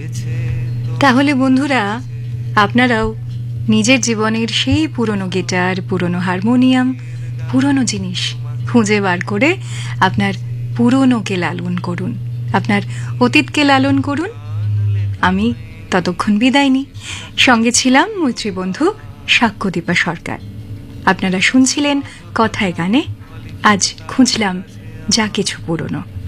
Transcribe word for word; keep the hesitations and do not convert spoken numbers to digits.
তাহলে বন্ধুরা, আপনারাও নিজের জীবনের সেই পুরনো গিটার, পুরনো হারমোনিয়াম, পুরনো জিনিস খুঁজে বার করে আপনার পুরনোকে লালন করুন, আপনার অতীতকে লালন করুন। আমি ততক্ষণ বিদায় নিই। সঙ্গে ছিলাম মৈত্রী বন্ধু সাক্ষ্যদীপা সরকার। আপনারা শুনছিলেন কথায় গানে। আজ খুঁজলাম যা কিছু পুরনো।